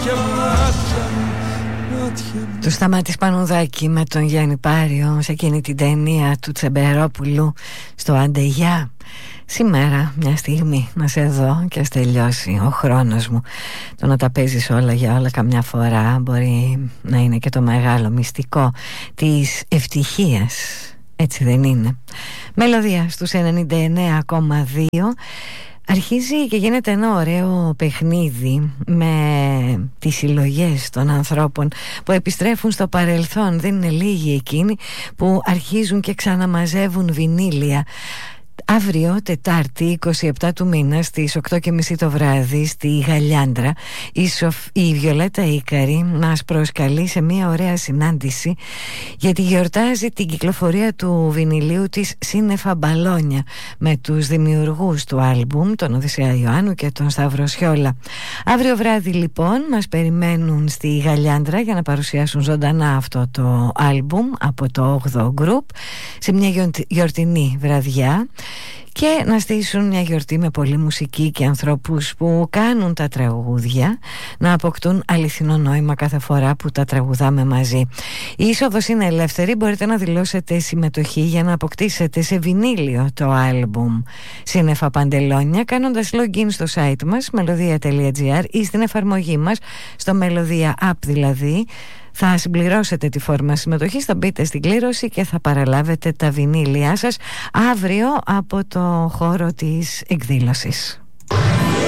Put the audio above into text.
Του Σταμάτης Πανουδάκη με τον Γιάννη Πάριο σε εκείνη την ταινία του Τσεμπερόπουλου στο Αντεγιά. Σήμερα μια στιγμή να σε δω και ας τελειώσει ο χρόνος μου. Το να τα παίζεις όλα για όλα καμιά φορά μπορεί να είναι και το μεγάλο μυστικό της ευτυχίας. Έτσι δεν είναι? Μελωδία στους 99,2. Αρχίζει και γίνεται ένα ωραίο παιχνίδι με τις συλλογές των ανθρώπων που επιστρέφουν στο παρελθόν. Δεν είναι λίγοι εκείνοι που αρχίζουν και ξαναμαζεύουν βινίλια. Αύριο, Τετάρτη, 27 του μήνα, στις 8:30 το βράδυ, στη Γαλιάντρα, η Βιολέτα Ίκαρη μας προσκαλεί σε μια ωραία συνάντηση, γιατί γιορτάζει την κυκλοφορία του βινιλίου της Σύννεφα Μπαλόνια με τους δημιουργούς του άλμπουμ, τον Οδυσσέα Ιωάννου και τον Σταύρο Σιόλα. Αύριο βράδυ λοιπόν μας περιμένουν στη Γαλιάντρα για να παρουσιάσουν ζωντανά αυτό το άλμπουμ από το 8ο Group σε μια γιορτινή βραδιά και να στήσουν μια γιορτή με πολλή μουσική και ανθρώπους που κάνουν τα τραγούδια να αποκτούν αληθινό νόημα κάθε φορά που τα τραγουδάμε μαζί. Η είσοδος είναι ελεύθερη, μπορείτε να δηλώσετε συμμετοχή για να αποκτήσετε σε βινίλιο το άλμπουμ Σύννεφα Παντελόνια κάνοντας login στο site μας melodia.gr ή στην εφαρμογή μας στο Melodia App δηλαδή. Θα συμπληρώσετε τη φόρμα συμμετοχής, θα μπείτε στην κλήρωση και θα παραλάβετε τα βινίλια σας αύριο από το χώρο της εκδήλωσης.